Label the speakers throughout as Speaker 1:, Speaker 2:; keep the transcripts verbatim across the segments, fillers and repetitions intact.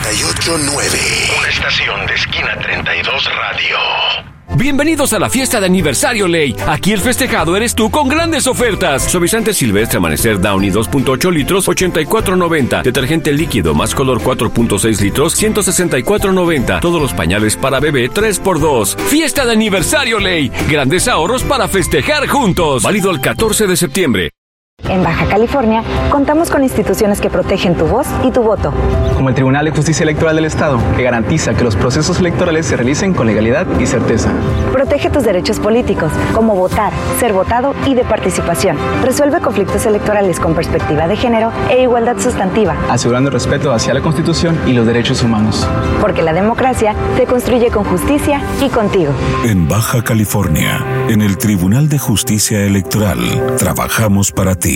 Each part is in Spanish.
Speaker 1: noventa y ocho punto nueve. Una estación de Esquina treinta y dos Radio.
Speaker 2: Bienvenidos a la fiesta de aniversario Ley. Aquí el festejado eres tú con grandes ofertas. Suavizante Silvestre Amanecer Downy dos punto ocho litros, ochenta y cuatro noventa. Detergente líquido más color cuatro punto seis litros, ciento sesenta y cuatro noventa. Todos los pañales para bebé tres por dos. Fiesta de aniversario Ley. Grandes ahorros para festejar juntos. Válido el catorce de septiembre.
Speaker 3: En Baja California, contamos con instituciones que protegen tu voz y tu voto.
Speaker 4: Como el Tribunal de Justicia Electoral del Estado, que garantiza que los procesos electorales se realicen con legalidad y certeza.
Speaker 3: Protege tus derechos políticos, como votar, ser votado y de participación. Resuelve conflictos electorales con perspectiva de género e igualdad sustantiva.
Speaker 4: Asegurando el respeto hacia la Constitución y los derechos humanos.
Speaker 3: Porque la democracia se construye con justicia y contigo.
Speaker 5: En Baja California, en el Tribunal de Justicia Electoral, trabajamos para ti.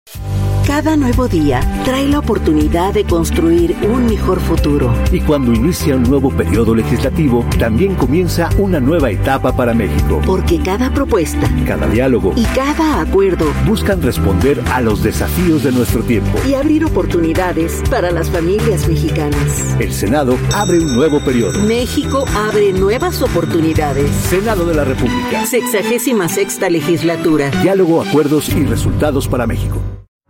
Speaker 6: Cada nuevo día trae la oportunidad de construir un mejor futuro.
Speaker 7: Y cuando inicia un nuevo periodo legislativo, también comienza una nueva etapa para México.
Speaker 6: Porque cada propuesta,
Speaker 7: cada diálogo
Speaker 6: y cada acuerdo
Speaker 7: buscan responder a los desafíos de nuestro tiempo
Speaker 6: y abrir oportunidades para las familias mexicanas.
Speaker 7: El Senado abre un nuevo periodo.
Speaker 6: México abre nuevas oportunidades.
Speaker 7: Senado de la República.
Speaker 6: Sexagésima sexta legislatura.
Speaker 7: Diálogo, acuerdos y resultados para México.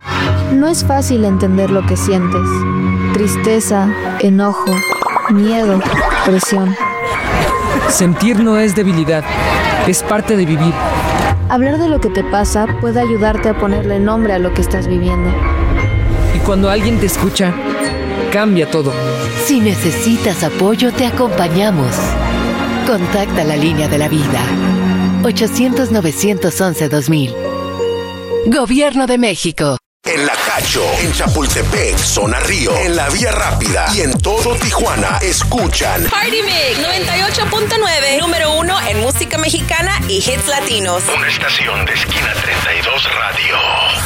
Speaker 8: No es fácil entender lo que sientes. Tristeza, enojo, miedo, presión.
Speaker 9: Sentir no es debilidad, es parte de vivir.
Speaker 8: Hablar de lo que te pasa puede ayudarte a ponerle nombre a lo que estás viviendo.
Speaker 9: Y cuando alguien te escucha, cambia todo.
Speaker 10: Si necesitas apoyo, te acompañamos. Contacta la línea de la vida. ochocientos, novecientos once, dos mil. Gobierno de México.
Speaker 1: En La Cacho, en Chapultepec, Zona Río, en la Vía Rápida y en todo Tijuana, escuchan
Speaker 11: Party Mix noventa y ocho punto nueve, número uno en música mexicana y hits latinos.
Speaker 1: Una estación de Esquina treinta y dos Radio.